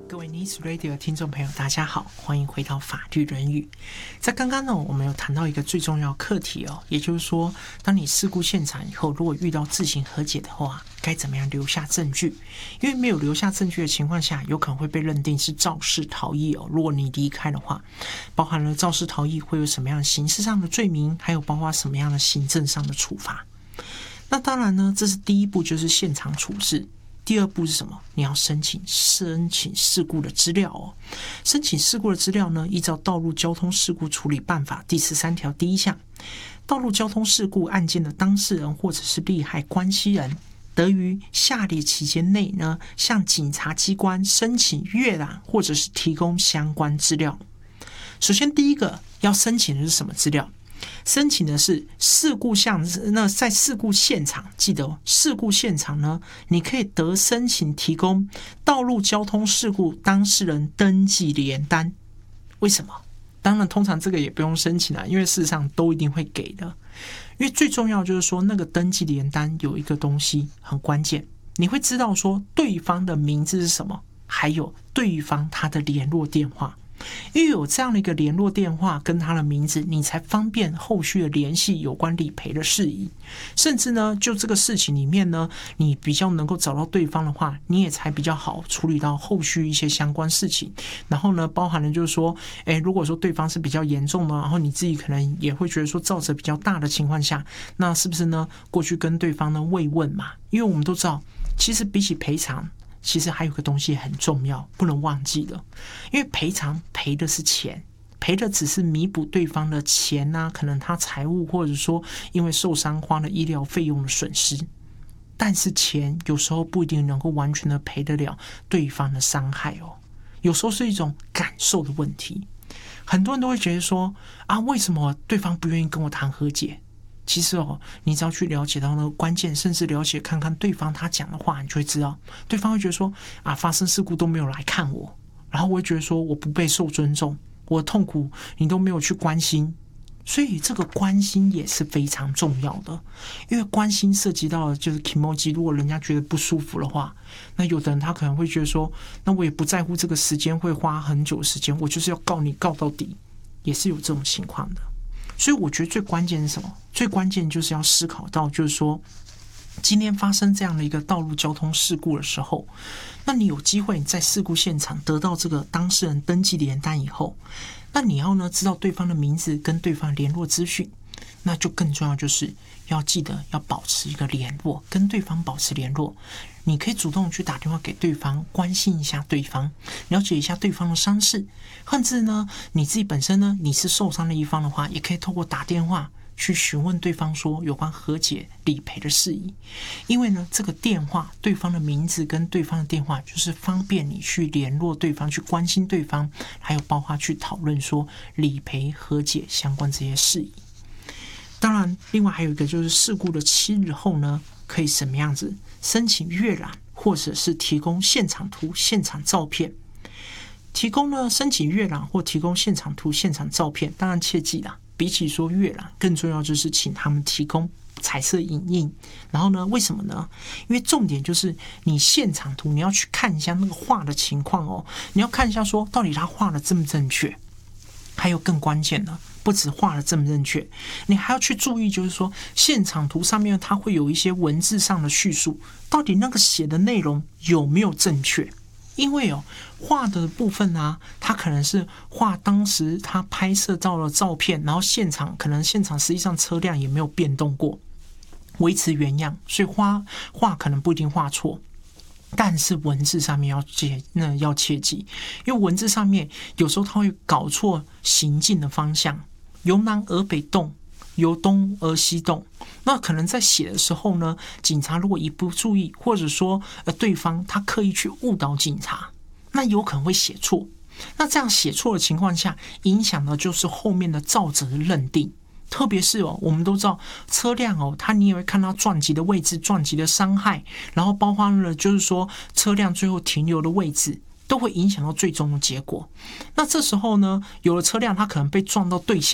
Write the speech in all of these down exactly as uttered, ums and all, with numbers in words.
各位 News Radio 的听众朋友大家好，欢迎回到法律人语。在刚刚呢，我们有谈到一个最重要的课题哦，也就是说，当你事故现场以后，如果遇到自行和解的话，该怎么样留下证据？因为没有留下证据的情况下，有可能会被认定是肇事逃逸哦。如果你离开的话，包含了肇事逃逸会有什么样的刑事上的罪名，还有包括什么样的行政上的处罚。那当然呢，这是第一步，就是现场处置。第二步是什么？你要申请申请事故的资料哦。申请事故的资料呢，依照《道路交通事故处理办法》第十三条第一项，道路交通事故案件的当事人或者是利害关系人，得于下列期间内呢，向警察机关申请阅览或者是提供相关资料。首先，第一个要申请的是什么资料？申请的是事故项，那在事故现场，记得哦，事故现场呢，你可以得申请提供道路交通事故当事人登记联单。为什么？当然，通常这个也不用申请啦，因为事实上都一定会给的。因为最重要就是说，那个登记联单有一个东西很关键，你会知道说对方的名字是什么，还有对方他的联络电话。因为有这样的一个联络电话跟他的名字，你才方便后续的联系有关理赔的事宜。甚至呢，就这个事情里面呢，你比较能够找到对方的话，你也才比较好处理到后续一些相关事情。然后呢，包含了就是说，诶，如果说对方是比较严重的，然后你自己可能也会觉得说造成比较大的情况下，那是不是呢，过去跟对方呢慰问嘛？因为我们都知道，其实比起赔偿，其实还有个东西很重要，不能忘记的。因为赔偿赔的是钱，赔的只是弥补对方的钱啊，可能他财务或者说因为受伤花了医疗费用的损失。但是钱有时候不一定能够完全的赔得了对方的伤害哦，有时候是一种感受的问题。很多人都会觉得说啊，为什么对方不愿意跟我谈和解？其实哦，你只要去了解到那个关键，甚至了解看看对方他讲的话，你就会知道，对方会觉得说啊，发生事故都没有来看我，然后我会觉得说我不被受尊重，我的痛苦你都没有去关心，所以这个关心也是非常重要的，因为关心涉及到的就是 kimoji， 如果人家觉得不舒服的话，那有的人他可能会觉得说，那我也不在乎这个时间会花很久的时间，我就是要告你告到底，也是有这种情况的。所以我觉得最关键是什么？最关键就是要思考到，就是说，今天发生这样的一个道路交通事故的时候，那你有机会在事故现场得到这个当事人登记联单以后，那你要呢知道对方的名字跟对方的联络资讯，那就更重要就是要记得要保持一个联络，跟对方保持联络。你可以主动去打电话给对方，关心一下对方，了解一下对方的伤势，甚至呢，你自己本身呢，你是受伤的一方的话，也可以透过打电话去询问对方说有关和解理赔的事宜。因为呢，这个电话对方的名字跟对方的电话，就是方便你去联络对方，去关心对方，还有包括去讨论说理赔和解相关这些事宜。当然，另外还有一个就是事故的七日后呢，可以什么样子申请阅览，或者是提供现场图、现场照片。提供呢申请阅览或提供现场图、现场照片，当然切记啦，比起说阅览，更重要就是请他们提供彩色影印。然后呢，为什么呢？因为重点就是你现场图你要去看一下那个画的情况哦，你要看一下说到底他画的正不正确。还有更关键的，不只画的正不正确，你还要去注意，就是说现场图上面它会有一些文字上的叙述，到底那个写的内容有没有正确？因为哦，画的部分啊，它可能是画当时他拍摄到了照片，然后现场可能现场实际上车辆也没有变动过，维持原样，所以画画可能不一定画错。但是文字上面要切，那要切记，因为文字上面有时候他会搞错行进的方向，由南而北动，由东而西动。那可能在写的时候呢，警察如果一不注意，或者说呃对方他刻意去误导警察，那有可能会写错。那这样写错的情况下，影响的就是后面的肇责的认定。特别是哦，我们都知道车辆哦，它你也会看到撞击的位置、撞击的伤害，然后包括了就是说车辆最后停留的位置，都会影响到最终的结果。那这时候呢，有的车辆它可能被撞到对向，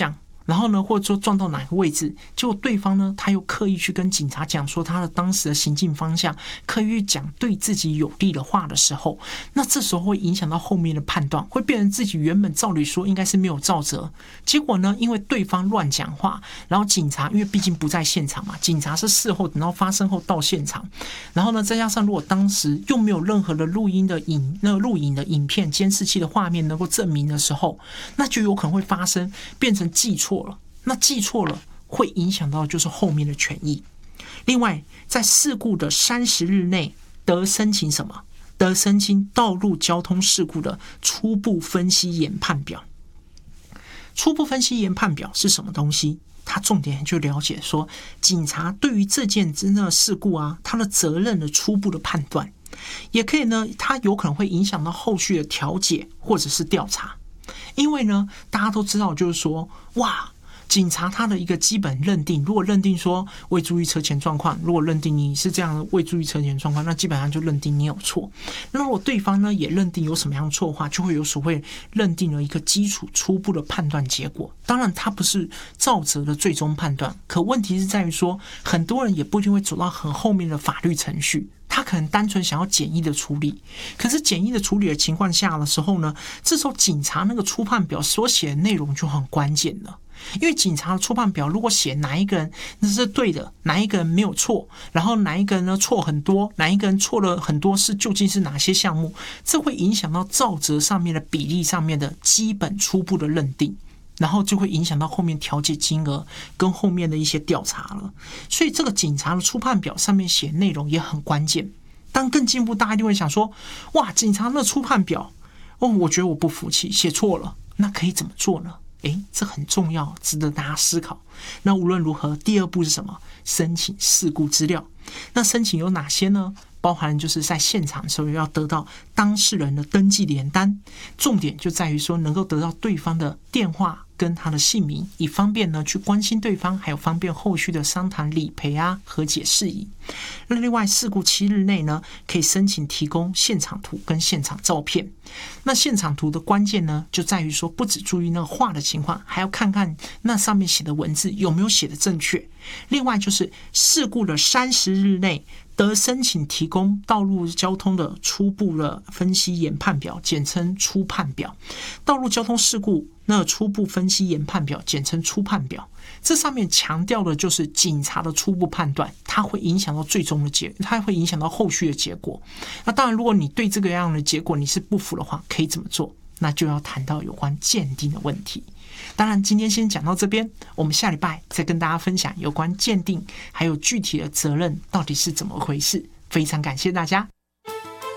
然后呢，或者说撞到哪个位置，结果对方呢，他又刻意去跟警察讲说他的当时的行进方向，刻意去讲对自己有利的话的时候，那这时候会影响到后面的判断，会变成自己原本照理说应该是没有肇责，结果呢，因为对方乱讲话，然后警察因为毕竟不在现场嘛，警察是事后等到发生后到现场，然后呢，再加上如果当时又没有任何的录音的影那个录影的影片、监视器的画面能够证明的时候，那就有可能会发生变成记错。那记错了会影响到就是后面的权益。另外，在事故的三十日内得申请什么？得申请道路交通事故的初步分析研判表。初步分析研判表是什么东西？它重点就了解说，警察对于这件真的事故啊，他的责任的初步的判断，也可以呢，它有可能会影响到后续的调解或者是调查。因为呢，大家都知道，就是说，哇，警察他的一个基本认定，如果认定说未注意车前状况，如果认定你是这样的未注意车前状况，那基本上就认定你有错。那如果对方呢也认定有什么样的错的话，就会有所谓认定了一个基础初步的判断结果。当然，它不是肇责的最终判断，可问题是在于说，很多人也不一定会走到很后面的法律程序。他可能单纯想要简易的处理，可是简易的处理的情况下的时候呢，这时候警察那个初判表所写的内容就很关键了。因为警察的初判表如果写哪一个人那是对的，哪一个人没有错，然后哪一个人呢错很多，哪一个人错了很多，是究竟是哪些项目，这会影响到肇责上面的比例上面的基本初步的认定。然后就会影响到后面调解金额跟后面的一些调查了，所以这个警察的初判表上面写内容也很关键。当更进一步，大家一定会想说，哇，警察那初判表，哦，我觉得我不服气，写错了，那可以怎么做呢？诶，这很重要，值得大家思考。那无论如何，第二步是什么？申请事故资料。那申请有哪些呢？包含就是在现场的时候要得到当事人的登记联单，重点就在于说能够得到对方的电话跟他的姓名，以方便呢去关心对方，还有方便后续的商谈理赔啊、和解事宜。那另外，事故七日内呢，可以申请提供现场图跟现场照片。那现场图的关键呢，就在于说不只注意那个画的情况，还要看看那上面写的文字有没有写的正确。另外就是事故的三十日内得申请提供道路交通的初步的分析研判表，简称初判表。道路交通事故那初步分析研判表，简称初判表。这上面强调的就是警察的初步判断，它会影响到最终的结，它会影响到后续的结果。那当然，如果你对这个样的结果你是不服的话，可以怎么做？那就要谈到有关鉴定的问题。当然，今天先讲到这边，我们下礼拜再跟大家分享有关鉴定还有具体的责任到底是怎么回事。非常感谢大家。